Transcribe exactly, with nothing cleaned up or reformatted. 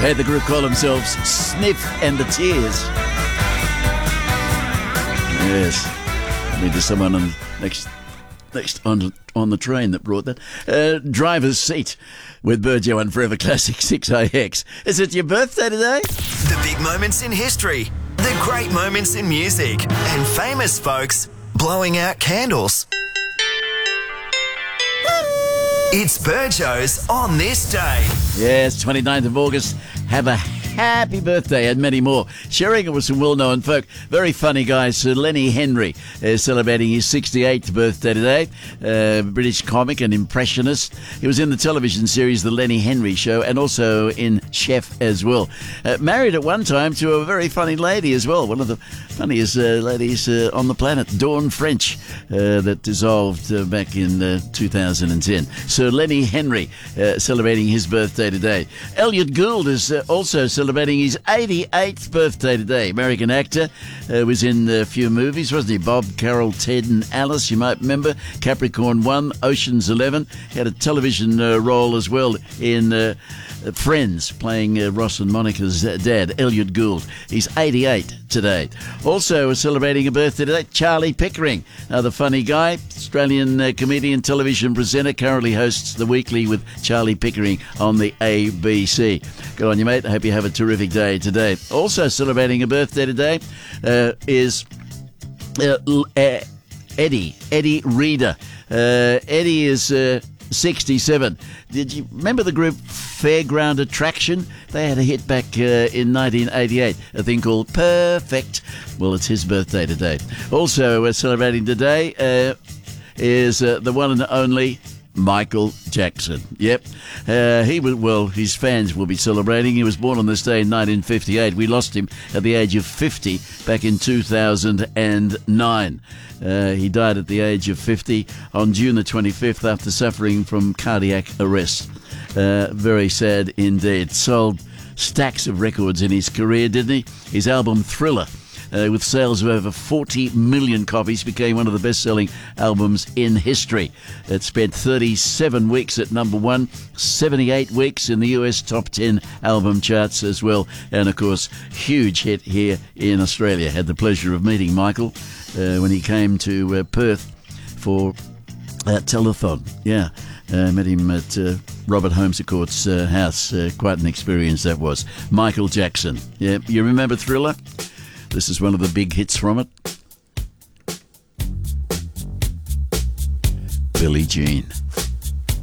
Hey, the group call themselves Sniff and the Tears. Yes. Maybe someone on next next on on the train that brought that. Uh, driver's seat with Burjo and Forever Classic six I X. Is it your birthday today? The big moments in history, the great moments in music, and famous folks blowing out candles. It's Burjo's On This Day. Yes, twenty-ninth of August. Have a happy birthday and many more. Sharing it with some well-known folk. Very funny guy, Sir Lenny Henry, is celebrating his sixty-eighth birthday today. Uh, British comic and impressionist. He was in the television series The Lenny Henry Show and also in Chef as well. Uh, married at one time to a very funny lady as well. One of the funniest uh, ladies uh, on the planet, Dawn French, uh, that dissolved uh, back in uh, two thousand ten. Sir Lenny Henry uh, celebrating his birthday today. Elliot Gould is uh, also celebrating his eighty-eighth birthday today. American actor, uh, was in a few movies, wasn't he? Bob, Carol, Ted and Alice, you might remember. Capricorn one, Ocean's eleven. He had a television uh, role as well in uh, Friends, playing uh, Ross and Monica's uh, dad, Elliot Gould. He's eighty-eight today. Also celebrating a birthday today, Charlie Pickering, another funny guy, Australian uh, comedian, television presenter, currently hosts The Weekly with Charlie Pickering on the A B C. Good on you, mate. I hope you have a terrific day today. Also celebrating a birthday today uh, is uh, uh, Eddie, Eddie Reader. Uh, Eddie is uh, sixty-seven. Did you remember the group Fairground Attraction? They had a hit back uh, in nineteen eighty-eight, a thing called Perfect. Well, it's his birthday today. Also, we're celebrating today uh, is uh, the one and only Michael Jackson. Yep. Uh, he was, well, his fans will be celebrating. He was born on this day in nineteen fifty-eight. We lost him at the age of fifty back in two thousand nine. Uh, he died at the age of fifty on June the twenty-fifth after suffering from cardiac arrest. Uh, very sad indeed. Sold stacks of records in his career, didn't he? His album Thriller, Uh, with sales of over forty million copies, became one of the best-selling albums in history. It spent thirty-seven weeks at number one, seventy-eight weeks in the U S top ten album charts as well, and of course, huge hit here in Australia. Had the pleasure of meeting Michael uh, when he came to uh, Perth for uh, Telethon. Yeah, uh, met him at uh, Robert Holmes-a-Court's uh, house. Uh, quite an experience that was. Michael Jackson. Yeah, you remember Thriller? This is one of the big hits from it. Billie Jean.